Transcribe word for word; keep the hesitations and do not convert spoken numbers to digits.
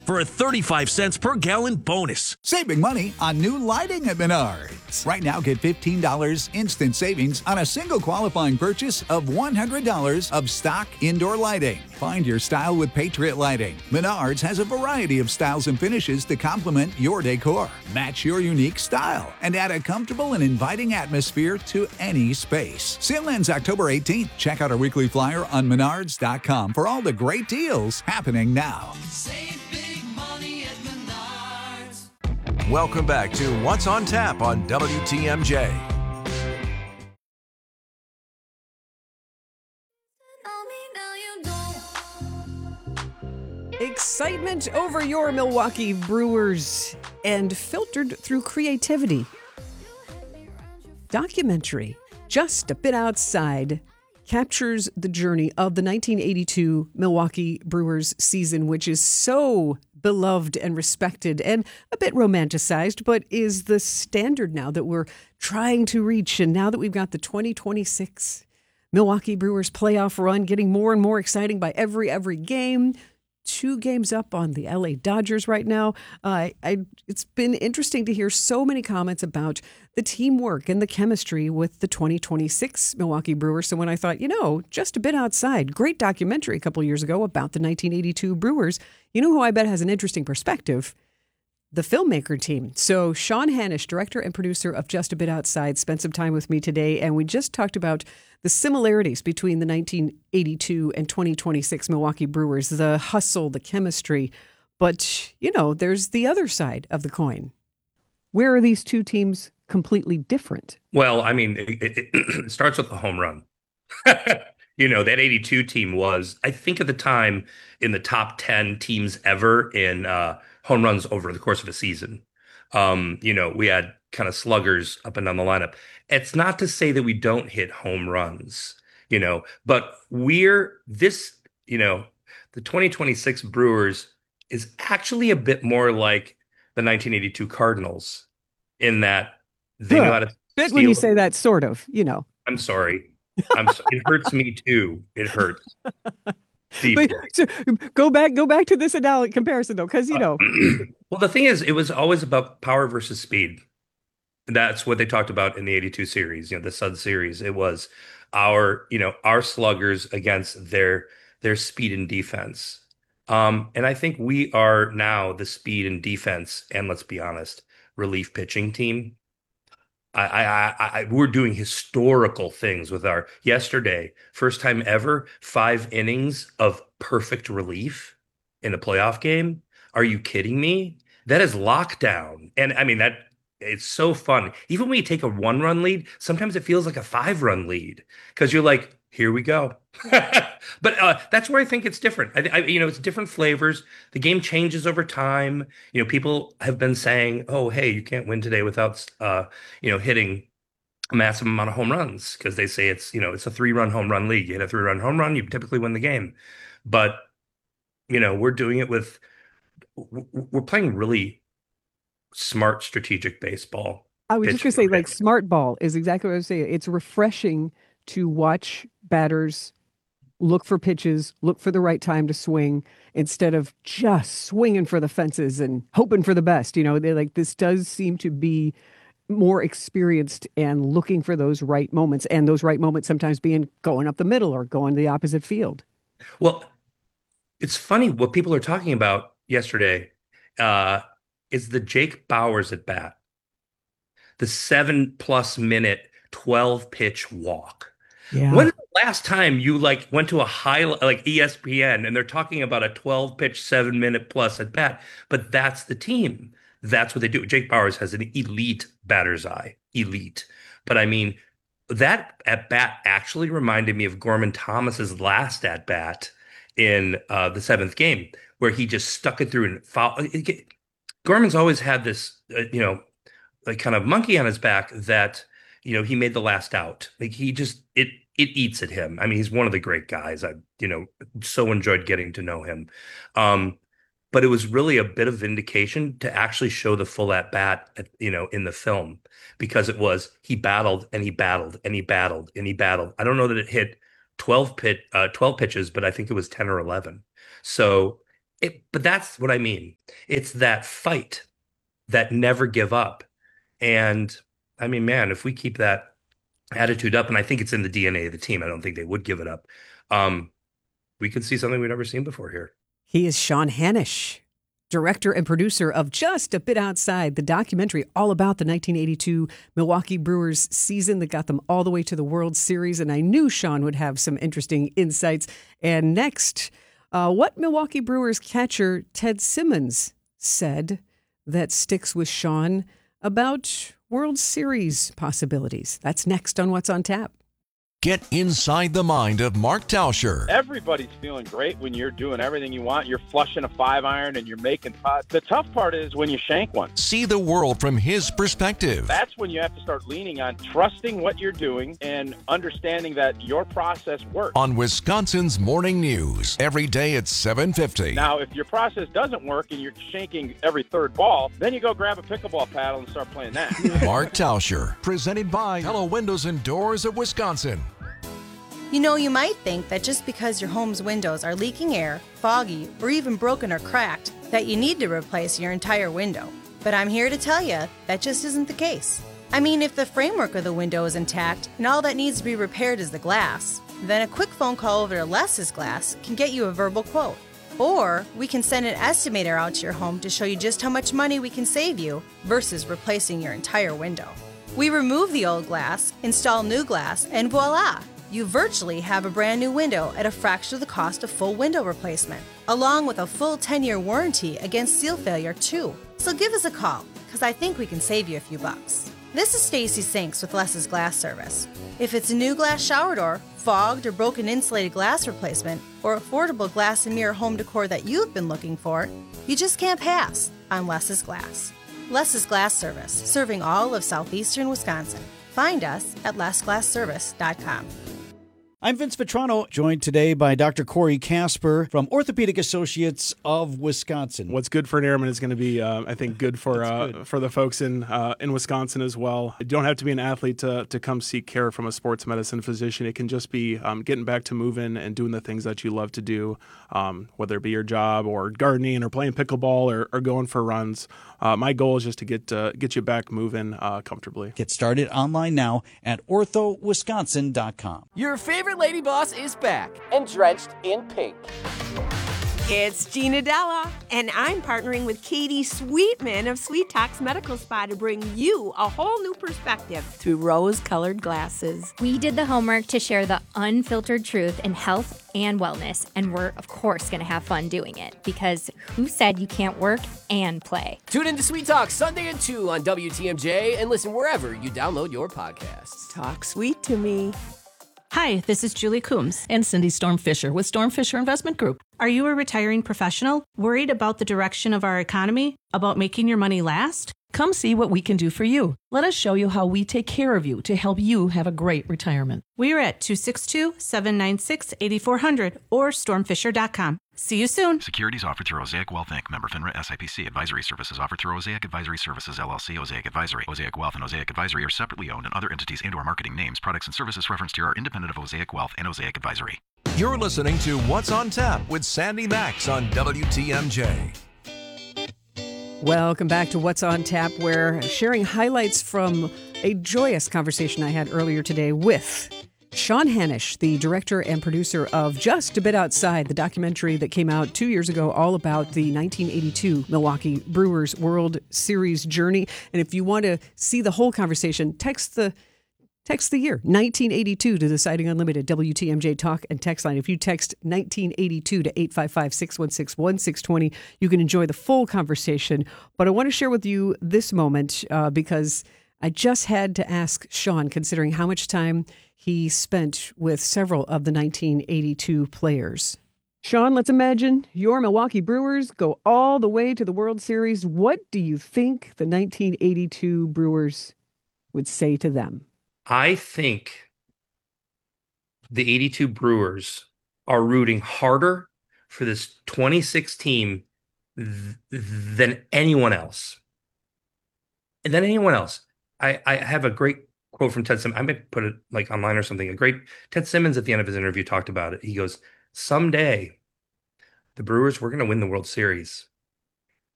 for a thirty-five cents per gallon bonus. Saving money on new lighting at Menards. Right now, get fifteen dollars instant savings on a single qualifying purchase of one hundred dollars of stock indoor lighting. Find your style with Patriot Lighting. Menards has a variety of styles and finishes to complement your decor. Match your unique style and add a comfortable and inviting atmosphere to any space. Sale ends October eighteenth. Check out our weekly flyer on menards dot com for all the great deals happening now. Save big money at Menards. Welcome back to What's on Tap on W T M J. Excitement over your Milwaukee Brewers and filtered through creativity. Documentary, Just a Bit Outside, captures the journey of the nineteen eighty-two Milwaukee Brewers season, which is so beloved and respected and a bit romanticized, but is the standard now that we're trying to reach. And now that we've got the twenty twenty-six Milwaukee Brewers playoff run getting more and more exciting by every, every game, two games up on the L A Dodgers right now. Uh, I, it's been interesting to hear so many comments about the teamwork and the chemistry with the twenty twenty-six Milwaukee Brewers. So when I thought, you know, Just a Bit Outside, great documentary a couple years ago about the nineteen eighty-two Brewers, you know who I bet has an interesting perspective? The filmmaker team. So Sean Hanisch, director and producer of Just a Bit Outside, spent some time with me today, and we just talked about the similarities between the nineteen eighty-two and twenty twenty-six Milwaukee Brewers, the hustle, the chemistry. But, you know, there's the other side of the coin. Where are these two teams completely different? Well, I mean, it, it, it starts with the home run. You know, that eighty-two team was, I think at the time, in the top ten teams ever in uh, home runs over the course of a season. Um, you know, we had kind of sluggers up and down the lineup. It's not to say that we don't hit home runs, you know, but we're this, you know, the twenty twenty-six Brewers is actually a bit more like the nineteen eighty-two Cardinals in that they Huh. know how to Bit when you say that, sort of, you know. I'm sorry. I'm so, it hurts me too. It hurts. Deeply. But, so, go back, go back to this analogy comparison though, because you know. Uh, well, the thing is, it was always about power versus speed. That's what they talked about in the eighty-two series, you know, the Sud series. It was our, you know, our sluggers against their their speed and defense. Um, and I think we are now the speed and defense, and let's be honest, relief pitching team. I, I, I, we're doing historical things with our yesterday, first time ever, five innings of perfect relief in a playoff game. Are you kidding me? That is lockdown. And I mean, that it's so fun. Even when you take a one run lead, sometimes it feels like a five run lead because you're like, here we go. But uh, that's where I think it's different. I, I, you know, it's different flavors. The game changes over time. You know, people have been saying, "Oh, hey, you can't win today without, uh, you know, hitting a massive amount of home runs," because they say it's, you know, it's a three-run home run league. You hit a three-run home run, you typically win the game. But you know, we're doing it with, we're playing really smart, strategic baseball. I was just going to say, like, smart ball is exactly what I was saying. It's refreshing to watch batters look for pitches, look for the right time to swing, instead of just swinging for the fences and hoping for the best. You know, they like this does seem to be more experienced and looking for those right moments, and those right moments sometimes being going up the middle or going to the opposite field. Well, it's funny what people are talking about yesterday uh, is the Jake Bauers at bat, the seven plus minute, twelve pitch walk. Yeah. When's the last time you like went to a high like E S P N and they're talking about a twelve pitch, seven minute plus at bat? But that's the team. That's what they do. Jake Bauers has an elite batter's eye, elite. But I mean, that at bat actually reminded me of Gorman Thomas's last at bat in uh, the seventh game, where he just stuck it through and foul. Gorman's always had this, uh, you know, like kind of monkey on his back that, you know, he made the last out. Like he just, it, it eats at him. I mean, he's one of the great guys. I, you know, so enjoyed getting to know him. Um, but it was really a bit of vindication to actually show the full at bat, at, you know, in the film, because it was, he battled and he battled and he battled and he battled. I don't know that it hit twelve pit, uh, twelve pitches, but I think it was ten or eleven. So it, but that's what I mean. It's that fight, that never give up. And I mean, man, if we keep that attitude up, and I think it's in the D N A of the team, I don't think they would give it up. Um, we could see something we've never seen before here. He is Sean Hanish, director and producer of Just a Bit Outside, the documentary all about the nineteen eighty-two Milwaukee Brewers season that got them all the way to the World Series. And I knew Sean would have some interesting insights. And next, uh, what Milwaukee Brewers catcher Ted Simmons said that sticks with Sean about World Series possibilities. That's next on What's on Tap. Get inside the mind of Mark Tauscher. Everybody's feeling great when you're doing everything you want. You're flushing a five iron and you're making putts. The tough part is when you shank one. See the world from his perspective. That's when you have to start leaning on trusting what you're doing and understanding that your process works. On Wisconsin's Morning News, every day at seven fifty. Now, if your process doesn't work and you're shanking every third ball, then you go grab a pickleball paddle and start playing that. Mark Tauscher, presented by Hello Windows and Doors of Wisconsin. You know, you might think that just because your home's windows are leaking air, foggy, or even broken or cracked, that you need to replace your entire window. But I'm here to tell you that just isn't the case. I mean, if the framework of the window is intact and all that needs to be repaired is the glass, then a quick phone call over to Less's Glass can get you a verbal quote. Or we can send an estimator out to your home to show you just how much money we can save you versus replacing your entire window. We remove the old glass, install new glass, and voila! You virtually have a brand new window at a fraction of the cost of full window replacement, along with a full ten-year warranty against seal failure too. So give us a call, because I think we can save you a few bucks. This is Stacy Sinks with Less's Glass Service. If it's a new glass shower door, fogged or broken insulated glass replacement, or affordable glass and mirror home decor that you've been looking for, you just can't pass on Less's Glass. Less's Glass Service, serving all of southeastern Wisconsin. Find us at less glass service dot com. I'm Vince Vetrano, joined today by Doctor Corey Casper from Orthopedic Associates of Wisconsin. What's good for an airman is going to be, uh, I think, good for uh, good. for the folks in uh, in Wisconsin as well. You don't have to be an athlete to to come seek care from a sports medicine physician. It can just be um, getting back to moving and doing the things that you love to do, um, whether it be your job or gardening or playing pickleball or, or going for runs. Uh, my goal is just to get uh, get you back moving uh, comfortably. Get started online now at ortho wisconsin dot com. Your favorite lady boss is back and drenched in pink. It's Gina Della, and I'm partnering with Katie Sweetman of Sweet Talks Medical Spa to bring you a whole new perspective through rose-colored glasses. We did the homework to share the unfiltered truth in health and wellness, and we're, of course, going to have fun doing it, because who said you can't work and play? Tune into Sweet Talks Sunday at two on W T M J and listen wherever you download your podcasts. Talk sweet to me. Hi, this is Julie Coombs and Cindy Storm Fisher with Storm Fisher Investment Group. Are you a retiring professional worried about the direction of our economy, about making your money last? Come see what we can do for you. Let us show you how we take care of you to help you have a great retirement. We are at two six two, seven nine six, eight four zero zero or storm fisher dot com. See you soon. Securities offered through Osaic Wealth Incorporated. Member FINRA S I P C. Advisory services offered through Osaic Advisory Services L L C. Osaic Advisory. Osaic Wealth and Osaic Advisory are separately owned, and other entities and/or marketing names, products, and services referenced here are independent of Osaic Wealth and Osaic Advisory. You're listening to What's on Tap with Sandy Max on W T M J. Welcome back to What's on Tap, where sharing highlights from a joyous conversation I had earlier today with Sean Hanish, the director and producer of Just a Bit Outside, the documentary that came out two years ago all about the nineteen eighty-two Milwaukee Brewers World Series journey. And if you want to see the whole conversation, text the Text the year, nineteen eighty-two, to Deciding Unlimited, W T M J Talk and Text Line. If you text nineteen eighty-two to eight five five, six one six, one six two zero, you can enjoy the full conversation. But I want to share with you this moment uh, because I just had to ask Sean, considering how much time he spent with several of the nineteen eighty-two players. Sean, let's imagine your Milwaukee Brewers go all the way to the World Series. What do you think the nineteen eighty-two Brewers would say to them? I think the eighty-two Brewers are rooting harder for this twenty-six team th- than anyone else. And than anyone else. I, I have a great quote from Ted Simmons. I might put it like online or something. A great Ted Simmons at the end of his interview talked about it. He goes, someday the Brewers were going to win the World Series.